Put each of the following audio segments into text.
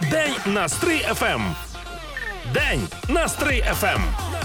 День на Стрий ФМ. День на Стрий ФМ.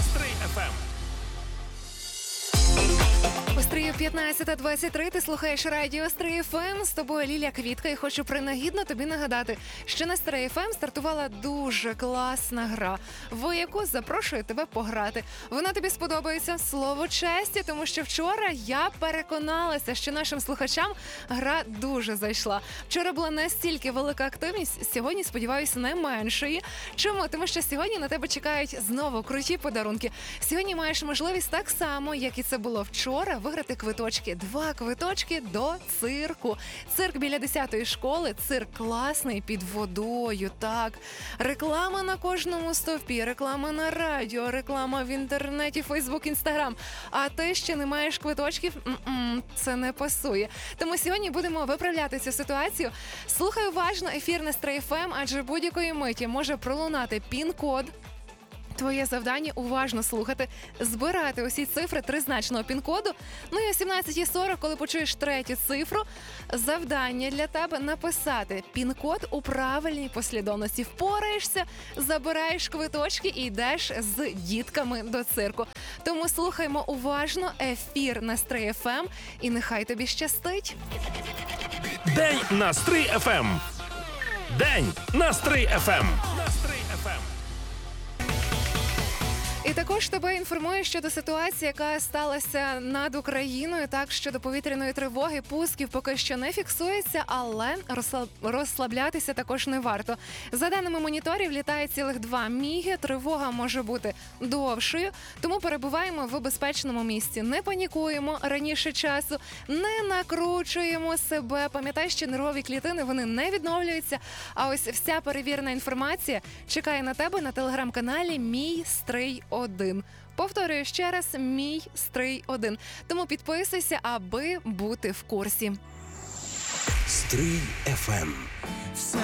У Стрию 15:23, ти слухаєш радіо Стрий ФМ, з тобою Лілія Квітка, і хочу принагідно тобі нагадати, що на Стрий ФМ стартувала дуже класна гра, в яку запрошую тебе пограти. Вона тобі сподобається, слово честі, тому що вчора я переконалася, що нашим слухачам гра дуже зайшла. Вчора була настільки велика активність, сьогодні, сподіваюся, не меншої. Чому? Тому що сьогодні на тебе чекають знову круті подарунки. Сьогодні маєш можливість так само, як і це було вчора, виграти квиточки. 2 квиточки до цирку. Цирк біля 10-ї школи. Цирк класний, під водою, так. Реклама на кожному стовпі, реклама на радіо, реклама в інтернеті, Фейсбук, Інстаграм. А ти ще не маєш квиточків? Це не пасує. Тому сьогодні будемо виправляти цю ситуацію. Слухай уважно ефір на Стрий ФМ, адже будь-якої миті може пролунати пін-код. Твоє завдання – уважно слухати, збирати усі цифри тризначного пін-коду. Ну і о 17:40, коли почуєш третю цифру, завдання для тебе – написати пін-код у правильній послідовності. Впораєшся, забираєш квиточки і йдеш з дітками до цирку. Тому слухаймо уважно ефір на Стрий ФМ і нехай тобі щастить. День на Стрий ФМ. День на Стрий ФМ. І також тебе інформую щодо ситуації, яка сталася над Україною. Так, щодо повітряної тривоги, пусків поки що не фіксується, але розслаблятися також не варто. За даними моніторів, літає цілих 2 міги, тривога може бути довшою, тому перебуваємо в безпечному місці. Не панікуємо раніше часу, не накручуємо себе. Пам'ятай, що нервові клітини, вони не відновлюються, а ось вся перевірена інформація чекає на тебе на телеграм-каналі «Мій Стрий 1». Повторюю ще раз, «Мій Стрий 1». Тому підписуйся, аби бути в курсі. Стрий ФМ. Все